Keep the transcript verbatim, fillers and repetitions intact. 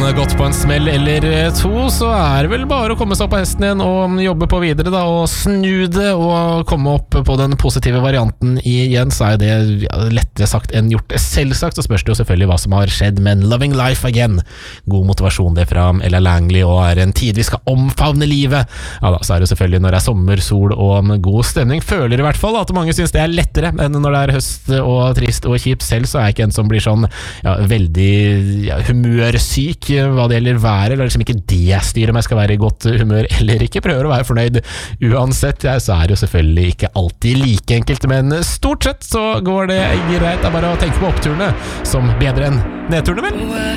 gått på en smell eller to, så er det vel bare å komme seg opp på hesten igjen og jobbe på videre da, og snu det og komme opp på den positive varianten igjen, så er det ja, lettere sagt enn gjort. Selvsagt så spørs det jo selvfølgelig hva som har skjedd, men loving life again, god motivasjon det fra Ella Langley, og er en tid vi skal omfavne livet. Ja da, så er det selvfølgelig når det er sommer, sol og god stemning, føler i hvert fall at mange synes det er lettere enn når det er høst og trist og kjipt. Selv så er jeg ikke en som blir sånn ja, veldig ja, humørsyk hva det gjelder været, eller liksom ikke det styrer om jeg skal være i godt humør eller ikke, prøver å være fornøyd uansett. Jeg så er det jo selvfølgelig ikke alltid like enkelt, men stort sett så går det greit. Det er bare å tenke på oppturene som bedre enn nedturene, vel?